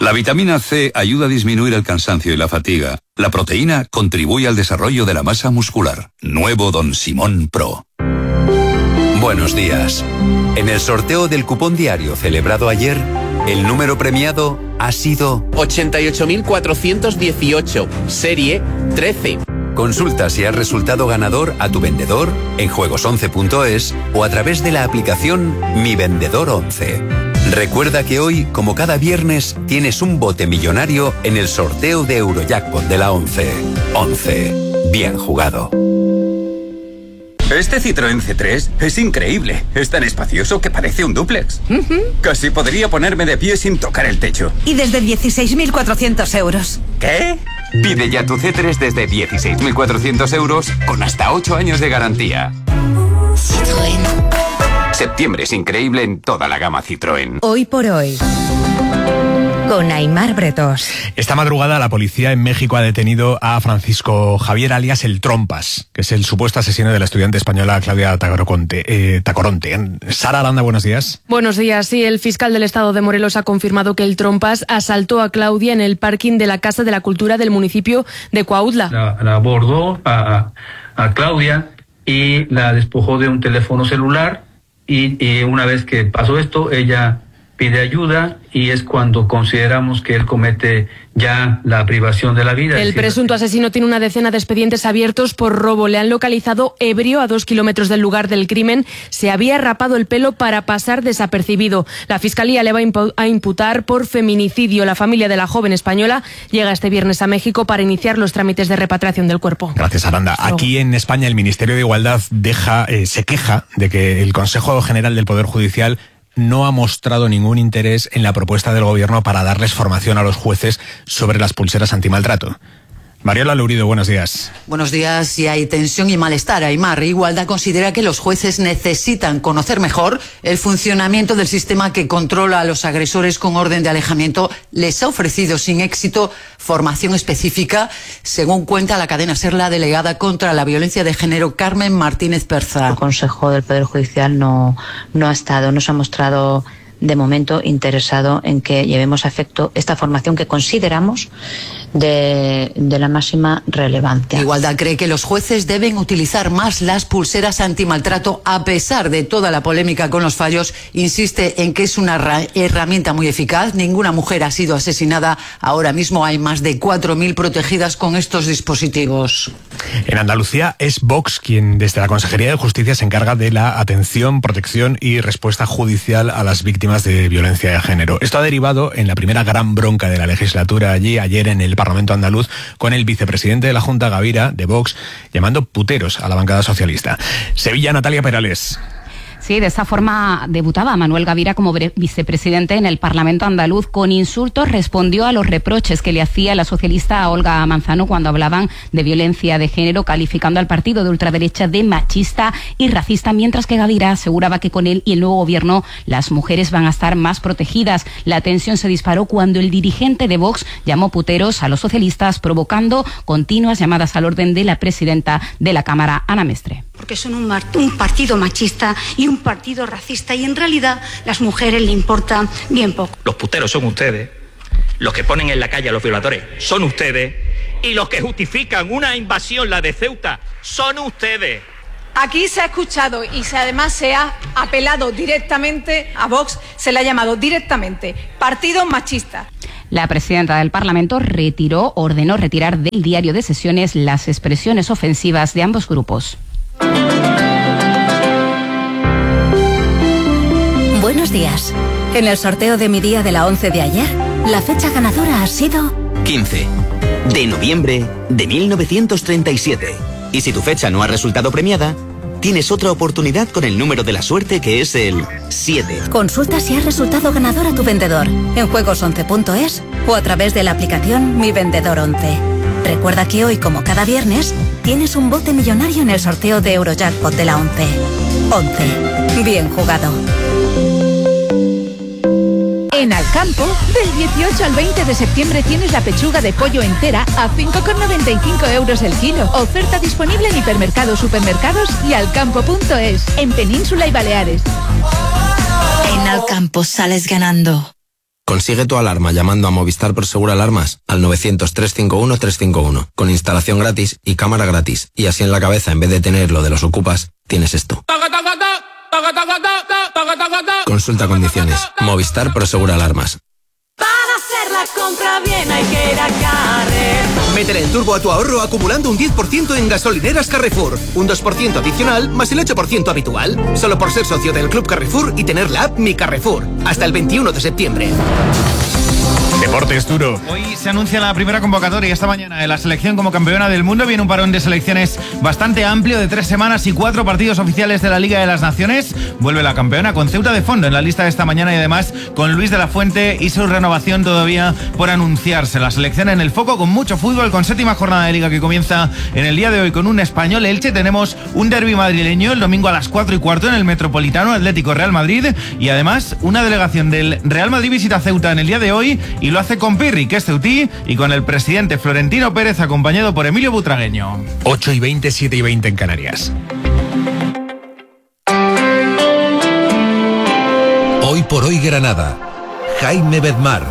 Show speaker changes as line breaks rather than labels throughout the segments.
La vitamina C ayuda a disminuir el cansancio y la fatiga. La proteína contribuye al desarrollo de la masa muscular. Nuevo Don Simón Pro.
Buenos días. En el sorteo del cupón diario celebrado ayer, el número premiado ha sido
88.418, serie 13.
Consulta si has resultado ganador a tu vendedor en juegos11.es o a través de la aplicación Mi Vendedor 11. Recuerda que hoy, como cada viernes, tienes un bote millonario en el sorteo de Eurojackpot de la 11. 11. Bien jugado.
Este Citroën C3 es increíble. Es tan espacioso que parece un dúplex. Casi podría ponerme de pie sin tocar el techo.
Y desde 16.400 euros.
¿Qué? Pide ya tu C3 desde 16.400 euros con hasta 8 años de garantía.
Citroën.
Septiembre es increíble en toda la gama Citroën.
Hoy por hoy. Con Aimar Bretos.
Esta madrugada la policía en México ha detenido a Francisco Javier alias El Trompas, que es el supuesto asesino de la estudiante española Claudia Tacoronte. Sara Aranda, buenos días.
Buenos días. Sí, el fiscal del estado de Morelos ha confirmado que El Trompas asaltó a Claudia en el parking de la Casa de la Cultura del municipio de Cuautla.
La abordó a Claudia y la despojó de un teléfono celular y una vez que pasó esto, ella pide ayuda y es cuando consideramos que él comete ya la privación de la vida.
El presunto asesino tiene una decena de expedientes abiertos por robo. Le han localizado ebrio a 2 kilómetros del lugar del crimen. Se había rapado el pelo para pasar desapercibido. La Fiscalía le va a imputar por feminicidio. La familia de la joven española llega este viernes a México para iniciar los trámites de repatriación del cuerpo.
Gracias, Aranda. Aquí en España el Ministerio de Igualdad se queja de que el Consejo General del Poder Judicial no ha mostrado ningún interés en la propuesta del gobierno para darles formación a los jueces sobre las pulseras antimaltrato. Mariola Lourido, buenos días.
Buenos días. Y hay tensión y malestar. Aimar, Igualdad considera que los jueces necesitan conocer mejor el funcionamiento del sistema que controla a los agresores con orden de alejamiento. Les ha ofrecido sin éxito formación específica, según cuenta la cadena SER, la delegada contra la violencia de género, Carmen Martínez Perza.
El Consejo del Poder Judicial no se ha mostrado de momento interesado en que llevemos a efecto esta formación que consideramos de la máxima relevancia.
Igualdad cree que los jueces deben utilizar más las pulseras antimaltrato a pesar de toda la polémica con los fallos. Insiste en que es una herramienta muy eficaz. Ninguna mujer ha sido asesinada. Ahora mismo hay más de 4.000 protegidas con estos dispositivos.
En Andalucía es Vox quien desde la Consejería de Justicia se encarga de la atención, protección y respuesta judicial a las víctimas de violencia de género. Esto ha derivado en la primera gran bronca de la legislatura allí ayer en el Parlamento andaluz, con el vicepresidente de la Junta, Gavira, de Vox, llamando puteros a la bancada socialista. Sevilla, Natalia Perales.
Sí, de esta forma debutaba Manuel Gavira como vicepresidente en el Parlamento andaluz. Con insultos respondió a los reproches que le hacía la socialista Olga Manzano cuando hablaban de violencia de género, calificando al partido de ultraderecha de machista y racista, mientras que Gavira aseguraba que con él y el nuevo gobierno las mujeres van a estar más protegidas. La tensión se disparó cuando el dirigente de Vox llamó puteros a los socialistas, provocando continuas llamadas al orden de la presidenta de la Cámara, Ana Mestre.
Porque son un partido machista y un partido racista, y en realidad las mujeres le importan bien poco.
Los puteros son ustedes, los que ponen en la calle a los violadores son ustedes, y los que justifican una invasión, la de Ceuta, son ustedes.
Aquí se ha escuchado y además se ha apelado directamente a Vox, se le ha llamado directamente partido machista.
La presidenta del Parlamento ordenó retirar del diario de sesiones las expresiones ofensivas de ambos grupos.
Buenos días. En el sorteo de mi día de la 11 de ayer, la fecha ganadora ha sido
15 de noviembre de 1937. Y si tu fecha no ha resultado premiada, tienes otra oportunidad con el número de la suerte, que es el 7.
Consulta si has resultado ganador a tu vendedor en juegos11.es o a través de la aplicación Mi Vendedor 11. Recuerda que hoy, como cada viernes, tienes un bote millonario en el sorteo de Eurojackpot de la 11. 11. Bien jugado.
En Alcampo, del 18 al 20 de septiembre tienes la pechuga de pollo entera a 5,95 euros el kilo. Oferta disponible en hipermercados, supermercados y alcampo.es, en Península y Baleares.
En Alcampo sales ganando. Consigue tu alarma llamando a Movistar Prosegur Alarmas al 900-351-351, con instalación gratis y cámara gratis. Y así en la cabeza, en vez de tener lo de los ocupas, tienes esto. Consulta condiciones. Movistar Prosegur Alarmas.
Para hacer la compra bien hay que ir a Carrefour.
Métele el turbo a tu ahorro acumulando un 10% en gasolineras Carrefour. Un 2% adicional más el 8% habitual. Solo por ser socio del Club Carrefour y tener la app Mi Carrefour. Hasta el 21 de septiembre.
Deportes duro.
Hoy se anuncia la primera convocatoria esta mañana de la selección como campeona del mundo. Viene un parón de selecciones bastante amplio de 3 semanas y 4 partidos oficiales de la Liga de las Naciones. Vuelve la campeona con Ceuta de fondo en la lista de esta mañana y además con Luis de la Fuente y su renovación todavía por anunciarse. La selección en el foco con mucho fútbol, con 7ª jornada de Liga que comienza en el día de hoy con un Español Elche. Tenemos un derbi madrileño el domingo a las 4:15 en el Metropolitano, Atlético Real Madrid, y además una delegación del Real Madrid visita Ceuta en el día de hoy y lo hace con Pirri, que es ceutí, y con el presidente Florentino Pérez acompañado por Emilio Butragueño.
8:20, 7:20 en Canarias.
Hoy por hoy Granada. Jaime Bedmar.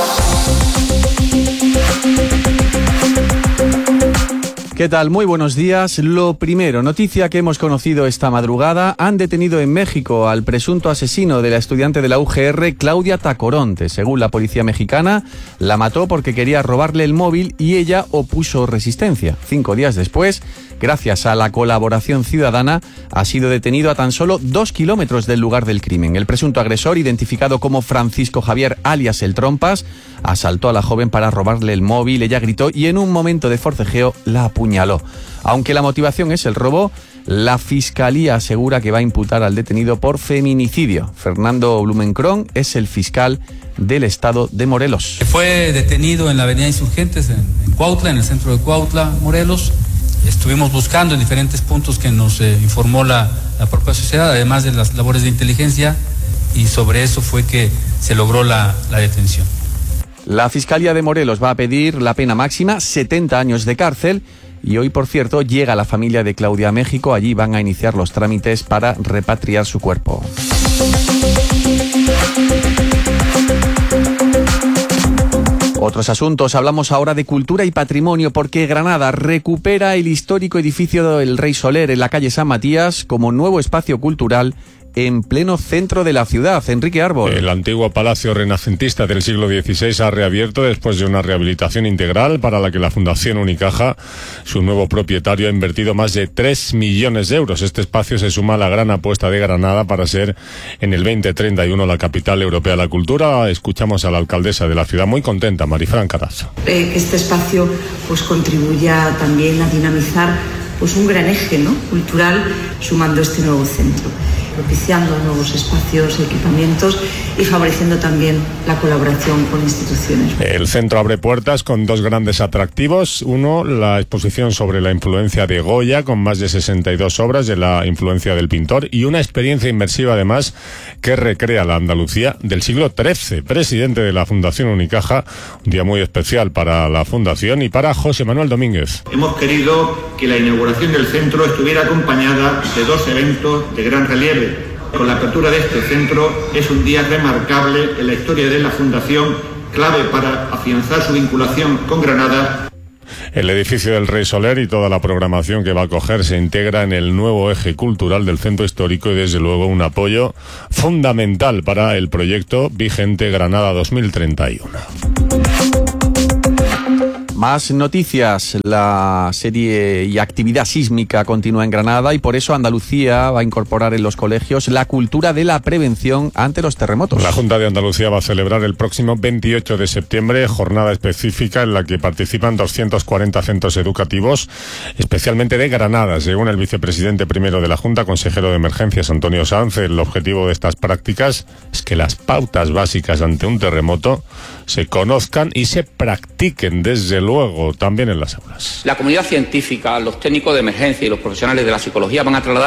¿Qué tal? Muy buenos días. Lo primero, noticia que hemos conocido esta madrugada. Han detenido en México al presunto asesino de la estudiante de la UGR, Claudia Tacoronte. Según la policía mexicana, la mató porque quería robarle el móvil y ella opuso resistencia. 5 días después, gracias a la colaboración ciudadana, ha sido detenido a tan solo 2 kilómetros del lugar del crimen. El presunto agresor, identificado como Francisco Javier alias El Trompas, asaltó a la joven para robarle el móvil. Ella gritó y en un momento de forcejeo la apuñaló. Aunque la motivación es el robo, la Fiscalía asegura que va a imputar al detenido por feminicidio. Fernando Blumenkron es el fiscal del estado de Morelos.
Fue detenido en la avenida Insurgentes, en Cuautla, en el centro de Cuautla, Morelos. Estuvimos buscando en diferentes puntos que nos informó la propia sociedad, además de las labores de inteligencia, y sobre eso fue que se logró la detención.
La Fiscalía de Morelos va a pedir la pena máxima, 70 años de cárcel, y hoy, por cierto, llega la familia de Claudia a México. Allí van a iniciar los trámites para repatriar su cuerpo. Otros asuntos, hablamos ahora de cultura y patrimonio porque Granada recupera el histórico edificio del Rey Soler en la calle San Matías como nuevo espacio cultural en pleno centro de la ciudad. Enrique Árbol.
El antiguo palacio renacentista del siglo XVI ha reabierto después de una rehabilitación integral para la que la Fundación Unicaja, su nuevo propietario, ha invertido más de 3 millones de euros. Este espacio se suma a la gran apuesta de Granada para ser en el 2031 la capital europea de la cultura. Escuchamos a la alcaldesa de la ciudad, muy contenta, Marifran Carazo.
Este espacio pues contribuya también a dinamizar pues un gran eje, ¿no?, cultural, sumando este nuevo centro, propiciando nuevos espacios, equipamientos y favoreciendo también la colaboración con instituciones.
El centro abre puertas con 2 grandes atractivos. Uno, la exposición sobre la influencia de Goya, con más de 62 obras de la influencia del pintor, y una experiencia inmersiva además que recrea la Andalucía del siglo XIII. Presidente de la Fundación Unicaja, un día muy especial para la Fundación y para José Manuel Domínguez.
Hemos querido que la inauguración del centro estuviera acompañada de 2 eventos de gran relieve. Con la apertura de este centro es un día remarcable en la historia de la Fundación, clave para afianzar su vinculación con Granada.
El edificio del Rey Soler y toda la programación que va a acoger se integra en el nuevo eje cultural del centro histórico y desde luego un apoyo fundamental para el proyecto vigente Granada 2031.
Más noticias. La serie y actividad sísmica continúa en Granada y por eso Andalucía va a incorporar en los colegios la cultura de la prevención ante los terremotos.
La Junta de Andalucía va a celebrar el próximo 28 de septiembre jornada específica en la que participan 240 centros educativos, especialmente de Granada. Según el vicepresidente primero de la Junta, consejero de Emergencias, Antonio Sanz, el objetivo de estas prácticas es que las pautas básicas ante un terremoto se conozcan y se practiquen desde luego también en las aulas.
La comunidad científica, los técnicos de emergencia y los profesionales de la psicología van a trasladar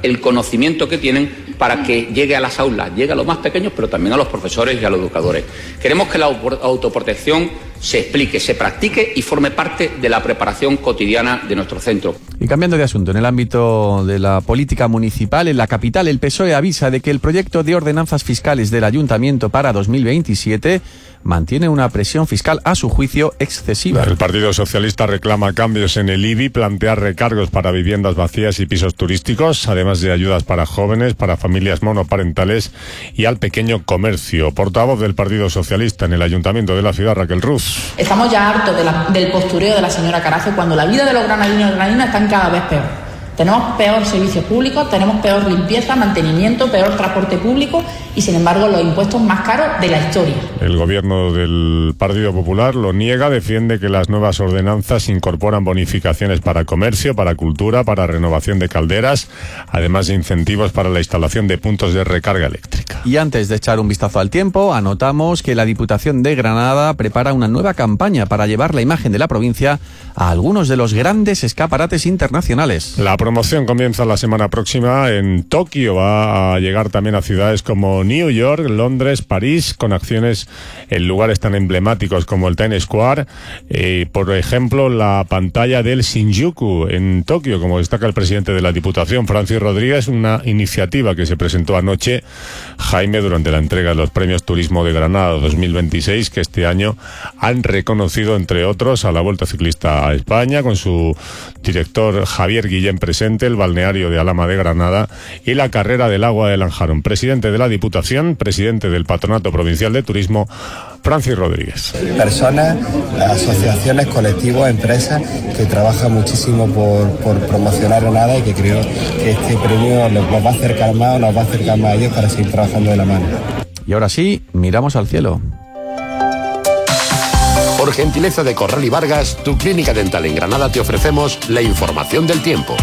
el conocimiento que tienen para que llegue a las aulas, llegue a los más pequeños, pero también a los profesores y a los educadores. Queremos que la autoprotección se explique, se practique y forme parte de la preparación cotidiana de nuestro centro.
Y cambiando de asunto, en el ámbito de la política municipal, en la capital, el PSOE avisa de que el proyecto de ordenanzas fiscales del Ayuntamiento para 2027 mantiene una presión fiscal, a su juicio, excesiva.
El Partido Socialista reclama cambios en el IBI, plantea recargos para viviendas vacías y pisos turísticos, además de ayudas para jóvenes, para familias monoparentales y al pequeño comercio. Portavoz del Partido Socialista en el Ayuntamiento de la ciudad, Raquel Ruz.
Estamos ya hartos del postureo de la señora Carazo, cuando la vida de los granadinos y granadinas están cada vez peor. Tenemos peor servicios públicos, tenemos peor limpieza, mantenimiento, peor transporte público y, sin embargo, los impuestos más caros de la historia.
El gobierno del Partido Popular lo niega, defiende que las nuevas ordenanzas incorporan bonificaciones para comercio, para cultura, para renovación de calderas, además de incentivos para la instalación de puntos de recarga eléctrica.
Y antes de echar un vistazo al tiempo, anotamos que la Diputación de Granada prepara una nueva campaña para llevar la imagen de la provincia a algunos de los grandes escaparates internacionales.
La promoción comienza la semana próxima en Tokio, va a llegar también a ciudades como New York, Londres, París, con acciones en lugares tan emblemáticos como el Times Square, por ejemplo la pantalla del Shinjuku en Tokio, como destaca el presidente de la Diputación, Francis Rodríguez, una iniciativa que se presentó anoche, Jaime, durante la entrega de los Premios Turismo de Granada 2026, que este año han reconocido, entre otros, a la Vuelta Ciclista a España, con su director Javier Guillén presente, el balneario de Alhama de Granada y la carrera del agua de Lanjarón. Presidente de la Diputación, presidente del Patronato Provincial de Turismo, Francis Rodríguez.
Personas, asociaciones, colectivos, empresas que trabajan muchísimo por promocionar Granada y que creo que este premio nos va a acercar más a ellos para seguir trabajando de la mano.
Y ahora sí, miramos al cielo.
Por gentileza de Corral y Vargas, tu clínica dental en Granada, te ofrecemos la información del tiempo.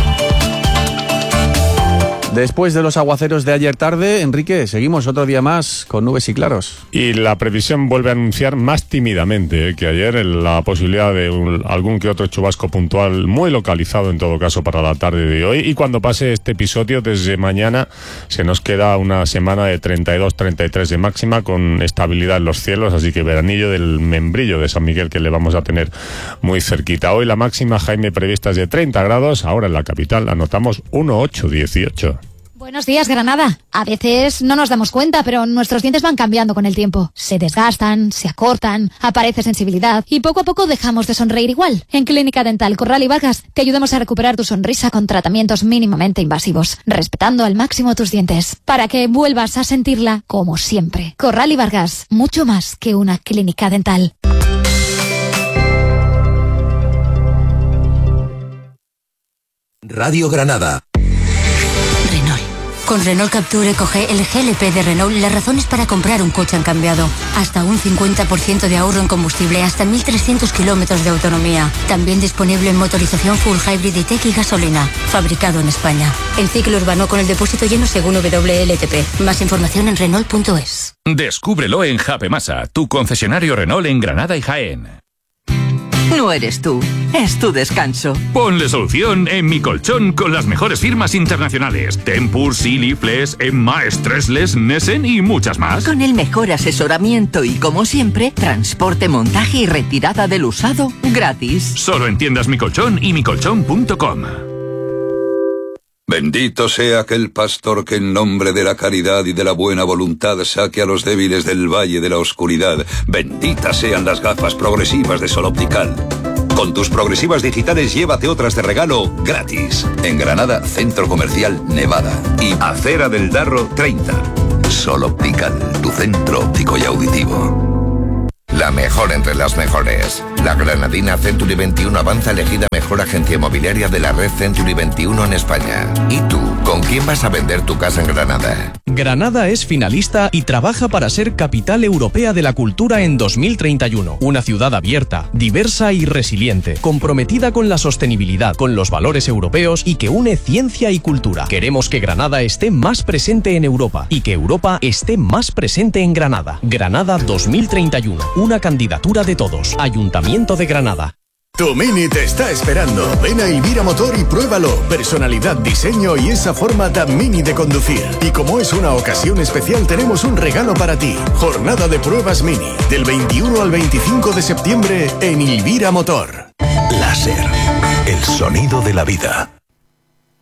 Después de los aguaceros de ayer tarde, Enrique, seguimos otro día más con nubes y claros.
Y la previsión vuelve a anunciar más tímidamente que ayer la posibilidad de algún que otro chubasco puntual, muy localizado en todo caso para la tarde de hoy. Y cuando pase este episodio, desde mañana se nos queda una semana de 32-33 de máxima con estabilidad en los cielos, así que veranillo del membrillo de San Miguel que le vamos a tener muy cerquita. Hoy la máxima, Jaime, prevista es de 30 grados, ahora en la capital anotamos 1,818.
Buenos días, Granada. A veces no nos damos cuenta, pero nuestros dientes van cambiando con el tiempo. Se desgastan, se acortan, aparece sensibilidad y poco a poco dejamos de sonreír igual. En Clínica Dental Corral y Vargas te ayudamos a recuperar tu sonrisa con tratamientos mínimamente invasivos, respetando al máximo tus dientes, para que vuelvas a sentirla como siempre. Corral y Vargas, mucho más que una clínica dental.
Radio Granada.
Con Renault Captur EcoG, el GLP de Renault, las razones para comprar un coche han cambiado. Hasta un 50% de ahorro en combustible, hasta 1.300 kilómetros de autonomía. También disponible en motorización full hybrid y tech y gasolina. Fabricado en España. En ciclo urbano con el depósito lleno según WLTP. Más información en Renault.es.
Descúbrelo en Japemasa, tu concesionario Renault en Granada y Jaén.
No eres tú, es tu descanso.
Ponle solución en Mi Colchón con las mejores firmas internacionales. Tempur, Sealy, Flex, Emma, Stressless, Nessen y muchas más.
Con el mejor asesoramiento y, como siempre, transporte, montaje y retirada del usado gratis.
Solo en tiendas Mi Colchón y micolchón.com.
Bendito sea aquel pastor que en nombre de la caridad y de la buena voluntad saque a los débiles del valle de la oscuridad. Benditas sean las gafas progresivas de Sol Optical. Con tus progresivas digitales llévate otras de regalo gratis. En Granada, Centro Comercial Nevada. Y Acera del Darro 30. Sol Optical, tu centro óptico y auditivo. La mejor entre las mejores. La granadina Century 21 avanza elegida mejor agencia inmobiliaria de la red Century 21 en España. ¿Y tú, con quién vas a vender tu casa en Granada?
Granada es finalista y trabaja para ser capital europea de la cultura en 2031. Una ciudad abierta, diversa y resiliente, comprometida con la sostenibilidad, con los valores europeos y que une ciencia y cultura. Queremos que Granada esté más presente en Europa y que Europa esté más presente en Granada. Granada 2031. Una candidatura de todos. Ayuntamiento de Granada.
Tu Mini te está esperando. Ven a Elvira Motor y pruébalo. Personalidad, diseño y esa forma tan Mini de conducir. Y como es una ocasión especial, tenemos un regalo para ti. Jornada de pruebas Mini. Del 21 al 25 de septiembre en Elvira Motor.
Láser. El sonido de la vida.